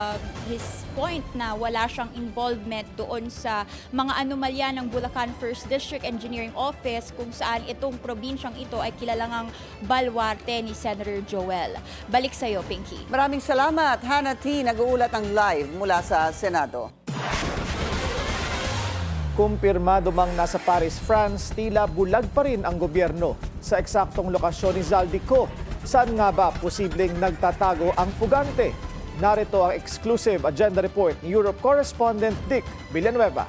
his point na wala siyang involvement doon sa mga anomalya ng Bulacan 1st District Engineering Office kung saan itong probinsyang ito ay kilalang balwarte ni Senator Joel. Balik sa iyo, Pinky. Maraming salamat, Hannah T. Nag-uulat ang live mula sa Senado. Kumpirmado mang nasa Paris, France, tila bulag pa rin ang gobyerno sa eksaktong lokasyon ni Zaldico. Saan nga ba posibleng nagtatago ang pugante? Narito ang exclusive agenda report ni Europe correspondent Dick Villanueva.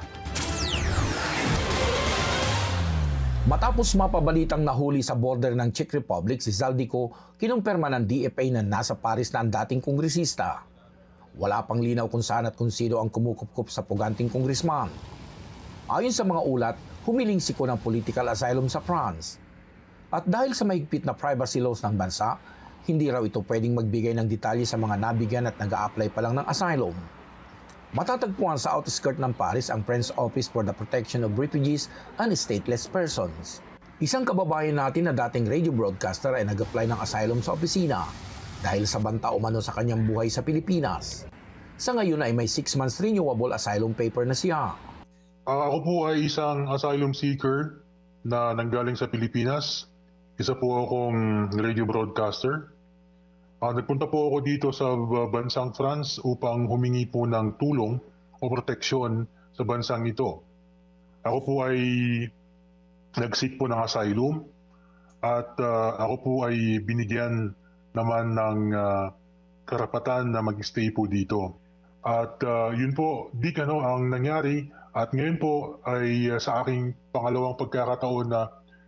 Matapos mapabalitang nahuli sa border ng Czech Republic si Zaldico, kinumpirma ng DFA na nasa Paris na ang dating kongresista. Wala pang linaw kung saan at kung sino ang kumukupkup sa puganting kongresman. Ayon sa mga ulat, humiling siko ng political asylum sa France. At dahil sa mahigpit na privacy laws ng bansa, hindi raw ito pwedeng magbigay ng detalye sa mga nabigyan at nag-a-apply pa lang ng asylum. Matatagpuan sa outskirt ng Paris ang French Office for the Protection of Refugees and Stateless Persons. Isang kababayan natin na dating radio broadcaster ay nag-apply ng asylum sa opisina dahil sa banta umano sa kanyang buhay sa Pilipinas. Sa ngayon ay may 6 months renewable asylum paper na siya. Ako po ay isang asylum seeker na nanggaling sa Pilipinas. Isa po akong radio broadcaster. Nagpunta po ako dito sa bansang France upang humingi po ng tulong o proteksyon sa bansang ito. Ako po ay nag-seek po ng asylum at ako po ay binigyan naman ng karapatan na mag-stay po dito. At yun po, ang nangyari. At ngayon po ay sa aking pangalawang pagkakataon na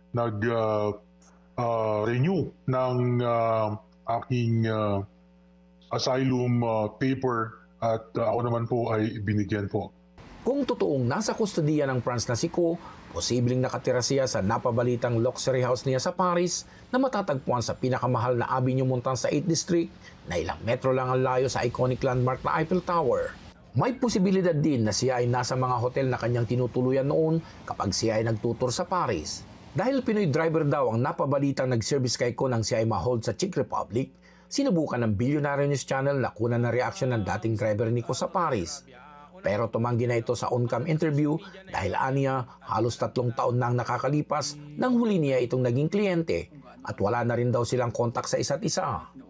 nag-renew ng aking asylum paper at ako naman po ay binigyan po. Kung totoong nasa kustodiya ng France na si Ko, posibleng nakatira siya sa napabalitang luxury house niya sa Paris na matatagpuan sa pinakamahal na Avenue Montand sa 8th District na ilang metro lang ang layo sa iconic landmark na Eiffel Tower. May posibilidad din na siya ay nasa mga hotel na kanyang tinutuluyan noon kapag siya ay nagtutur sa Paris. Dahil Pinoy driver daw ang napabalitang nag-service kay Ko nang siya ay ma-hold sa Czech Republic, sinubukan ng Billionaire News Channel na kunan na reaksyon ng dating driver ni Ko sa Paris. Pero tumanggi na ito sa on-cam interview dahil aniya halos 3 taon nang nakakalipas nang huli niya itong naging kliyente at wala na rin daw silang kontak sa isa't isa.